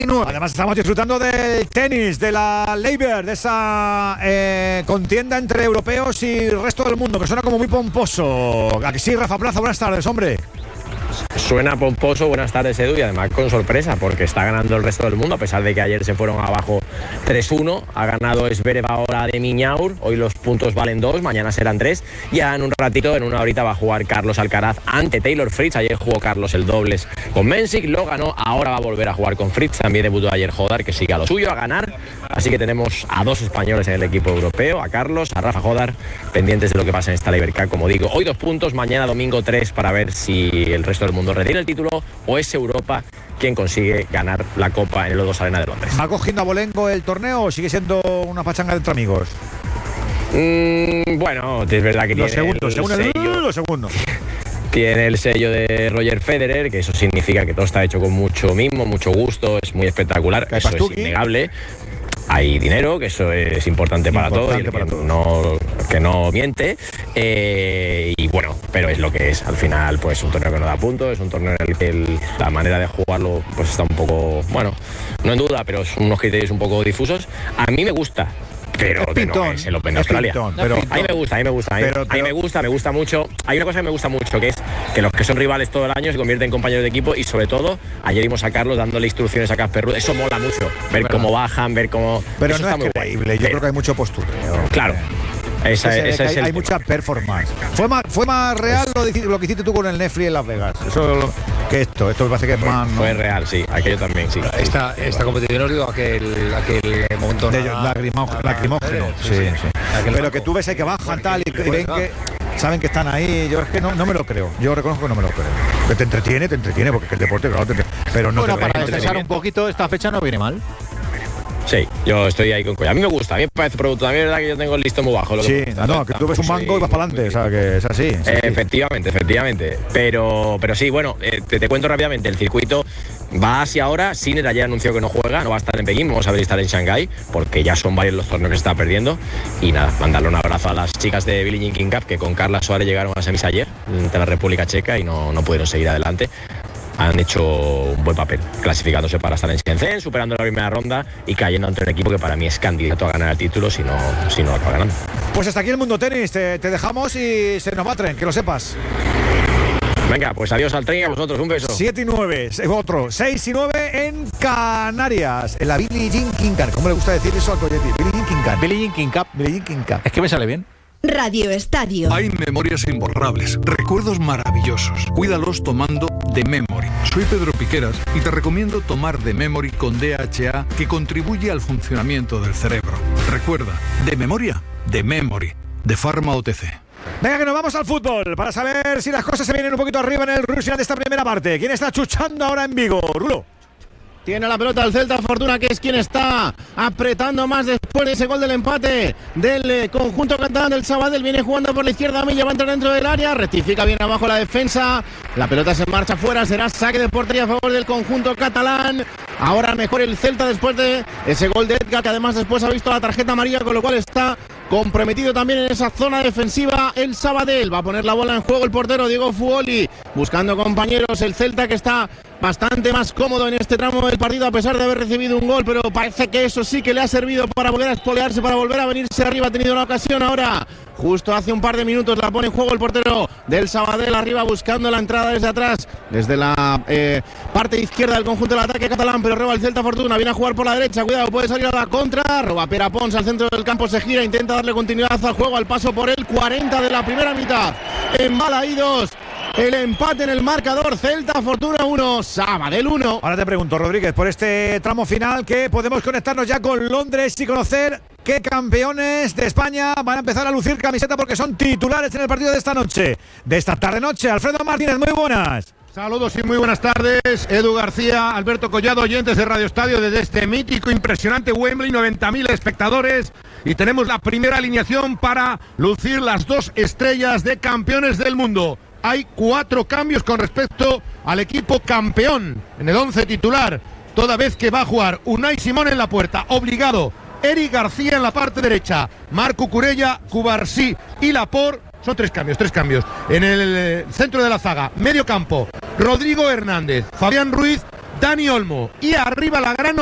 Además estamos disfrutando del tenis, de la Laver, de esa contienda entre europeos y el resto del mundo, que suena como muy pomposo. Aquí sí, Rafa Plaza, buenas tardes, hombre. Suena pomposo, buenas tardes, Edu, y además con sorpresa, porque está ganando el resto del mundo, a pesar de que ayer se fueron abajo 3-1. Ha ganado Zverev ahora de Miñaur, hoy los puntos valen 2, mañana serán 3, y ya en un ratito, en una horita, va a jugar Carlos Alcaraz ante Taylor Fritz. Ayer jugó Carlos el dobles con Mensik, lo ganó, ahora va a volver a jugar con Fritz. También debutó ayer Jodar, que sigue a lo suyo, a ganar, así que tenemos a 2 españoles en el equipo europeo, a Carlos, a Rafa Jodar, pendientes de lo que pasa en esta Laver Cup. Como digo, hoy 2 puntos, mañana domingo 3, para ver si el resto del mundo retiene el título o es Europa quien consigue ganar la Copa en el O2 Arena de Londres. ¿Va cogiendo a bolengo el torneo o sigue siendo una pachanga entre amigos? Bueno, es verdad que lo segundo. Tiene el sello de Roger Federer, que eso significa que todo está hecho con mucho mimo, mucho gusto, es muy espectacular, eso es innegable. Hay dinero, que eso es importante para todos, que no miente, y bueno, pero es lo que es. Al final, pues un torneo que no da puntos, es un torneo en el que la manera de jugarlo pues está un poco, bueno, no en duda, pero son unos criterios un poco difusos. A mí me gusta, pero no es el Open de Australia. Pero a mí me gusta mucho. Hay una cosa que me gusta mucho, que es que los que son rivales todo el año se convierten en compañeros de equipo, y sobre todo, ayer vimos a Carlos dándole instrucciones a Casper Ruud. Eso mola mucho, ver cómo bajan, ver cómo... Pero eso no está es creíble, yo creo que hay mucho postureo. Claro. Hay mucha performance. Fue más real lo que hiciste tú con el Netflix en Las Vegas. Esto me parece que es más, ¿no? Fue real, sí, aquello también, sí. Esta competición, os digo, aquel momento lacrimógeno. Sí. Pero que tú ves que bajan tal y ven que saben que están ahí. Yo es que no me lo creo. Yo reconozco que no me lo creo. Que te entretiene, porque es que el deporte, claro, pero no. Bueno, para descansar un poquito, esta fecha no viene mal. Sí, yo estoy ahí con Colla. A mí me gusta, a mí me parece producto. A mí es verdad que yo tengo el listón muy bajo. Que tú ves un banco y vas para adelante, o sea, que es así. Sí. Efectivamente. Pero sí, bueno, te cuento rápidamente. El circuito va hacia ahora. Sinner ayer anunció que no juega, no va a estar en Pekín, vamos a ver si estar en Shanghái, porque ya son varios los torneos que se está perdiendo. Y nada, mandarle un abrazo a las chicas de Billie Jean King Cup, que con Carla Suárez llegaron a semis ayer, ante la República Checa, y no pudieron seguir adelante. Han hecho un buen papel, clasificándose para estar en Shenzhen, superando la primera ronda y cayendo ante un equipo que para mí es candidato a ganar el título si no acaba ganando. Pues hasta aquí el Mundo Tenis, te dejamos y se nos va tren, que lo sepas. Venga, pues adiós al tren y a vosotros, un beso. 7 y 9, otro, 6 y 9 en Canarias, en la Billie Jean King Cup. ¿Cómo le gusta decir eso al Coyetti? Billie Jean King Cup. Billie Jean King Cup. Es que me sale bien. Radio Estadio. Hay memorias imborrables, recuerdos maravillosos. Cuídalos tomando The Memory. Soy Pedro Piqueras y te recomiendo tomar The Memory con DHA, que contribuye al funcionamiento del cerebro. Recuerda, de memoria, The Memory, de Pharma OTC. Venga, que nos vamos al fútbol para saber si las cosas se vienen un poquito arriba en el Rusia de esta primera parte. ¿Quién está chuchando ahora en Vigo? Rulo. Tiene la pelota el Celta Fortuna, que es quien está apretando más después de ese gol del empate del conjunto catalán del Sabadell. Viene jugando por la izquierda, Milla va a entrar dentro del área, rectifica bien abajo la defensa, la pelota se marcha fuera, será saque de portería a favor del conjunto catalán. Ahora mejor el Celta después de ese gol de Edgar, que además después ha visto la tarjeta amarilla, con lo cual está comprometido también en esa zona defensiva el Sabadell. Va a poner la bola en juego el portero Diego Fuoli, buscando compañeros. El Celta, que está bastante más cómodo en este tramo del partido, a pesar de haber recibido un gol, pero parece que eso sí que le ha servido para volver a espolearse, para volver a venirse arriba. Ha tenido una ocasión ahora, justo hace un par de minutos, la pone en juego el portero del Sabadell, arriba buscando la entrada desde atrás, desde la parte izquierda del conjunto del ataque catalán, pero roba el Celta Fortuna, viene a jugar por la derecha, cuidado, puede salir a la contra, roba Pere Pons al centro del campo, se gira, intenta darle continuidad al juego, al paso por el 40 de la primera mitad, en Balaídos. El empate en el marcador, Celta Fortuna 1, Sabadell 1. Ahora te pregunto, Rodríguez, por este tramo final, que podemos conectarnos ya con Londres y conocer qué campeones de España van a empezar a lucir camiseta, porque son titulares en el partido de esta noche, de esta tarde-noche. Alfredo Martínez, muy buenas. Saludos y muy buenas tardes, Edu García, Alberto Collado, oyentes de Radio Estadio, desde este mítico, impresionante Wembley, 90.000 espectadores, y tenemos la primera alineación para lucir las 2 estrellas de campeones del mundo. Hay 4 cambios con respecto al equipo campeón en el 11 titular, toda vez que va a jugar Unai Simón en la puerta, obligado, Eric García en la parte derecha, Marc Cucurella, Cubarsí y Laporte. Son 3 cambios. En el centro de la zaga, medio campo, Rodrigo Hernández, Fabián Ruiz, Dani Olmo y arriba la gran